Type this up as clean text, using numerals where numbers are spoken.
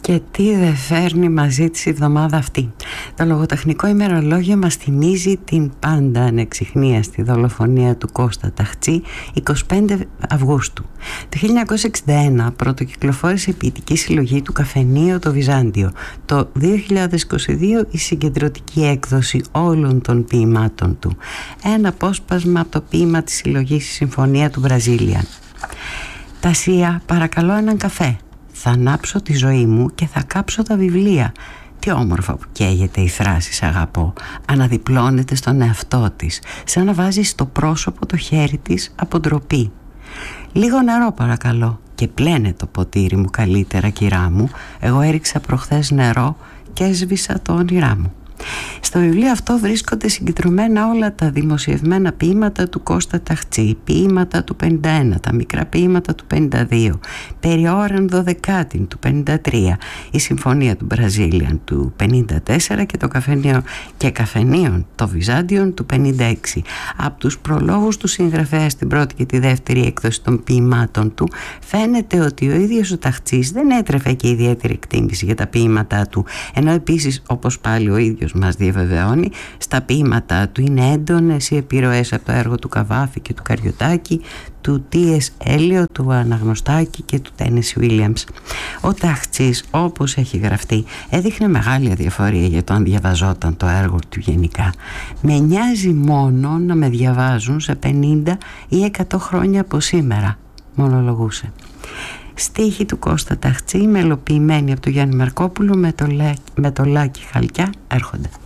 Και τι δεν φέρνει μαζί της η εβδομάδα αυτή. Το λογοτεχνικό ημερολόγιο μας θυμίζει την πάντα ανεξιχνίαστη δολοφονία του Κώστα Ταχτσή 25 Αυγούστου. Το 1961 πρωτοκυκλοφόρησε η ποιητική συλλογή του Καφενείο το Βυζάντιο. Το 2022 η συγκεντρωτική έκδοση όλων των ποιημάτων του. Ένα απόσπασμα από το ποίημα της συλλογής «Η Συμφωνία του Μπραζίλιαν». «Τασία, παρακαλώ έναν καφέ. Θα ανάψω τη ζωή μου και θα κάψω τα βιβλία». Τι όμορφα που καίγεται η φράση «αγαπώ». Αναδιπλώνεται στον εαυτό της, σαν να βάζει στο πρόσωπο το χέρι της από ντροπή. «Λίγο νερό παρακαλώ». «Και πλένε το ποτήρι μου καλύτερα, κυρά μου. Εγώ έριξα προχθές νερό και έσβησα το όνειρά μου». Στο βιβλίο αυτό βρίσκονται συγκεντρωμένα όλα τα δημοσιευμένα ποίηματα του Κώστα Ταχτσή, ποίηματα του 51, τα μικρά ποίηματα του 52, Περιόρεν Δωδεκάτην του 53, η Συμφωνία του Μπραζίλιαν του 54 και το Καφενείο το Βυζάντιον του 56. Από τους προλόγους του συγγραφέα στην πρώτη και τη δεύτερη έκδοση των ποίηματων του φαίνεται ότι ο ίδιος ο Ταχτσής δεν έτρεφε και ιδιαίτερη εκτίμηση για τα ποίηματά του, ενώ επίσης, όπως πάλι ο ίδιος μας διαβεβαιώνει, στα ποίηματά του είναι έντονες οι επιρροές από το έργο του Καβάφη και του Καριωτάκη, του T.S. Eliot, του Αναγνωστάκη και του Τένεσι Βίλιαμς. Ο Ταχτσής, όπως έχει γραφτεί, έδειχνε μεγάλη αδιαφορία για το αν διαβαζόταν το έργο του γενικά. «Με νοιάζει μόνο να με διαβάζουν σε 50 ή 100 χρόνια από σήμερα», μονολογούσε. Στίχοι του Κώστα Ταχτσή, μελοποιημένοι από τον Γιάννη Μαρκόπουλο με το Λάκη Χαλκιά, έρχονται.